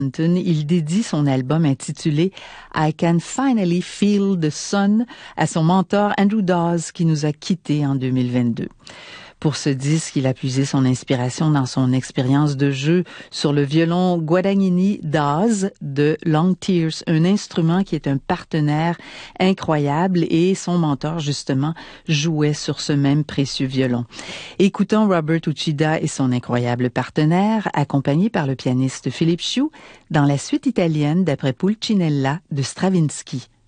Il dédie son album intitulé I Can Finally Feel the Sun à son mentor Andrew Dawes qui nous a quittés en 2022. Pour ce disque, il a puisé son inspiration dans son expérience de jeu sur le violon Guadagnini Dawes de Long Tears, un instrument qui est un partenaire incroyable et son mentor, justement, jouait sur ce même précieux violon. Écoutons Robert Uchida et son incroyable partenaire, accompagné par le pianiste Philippe Chiu, dans la suite italienne d'après Pulcinella de Stravinsky.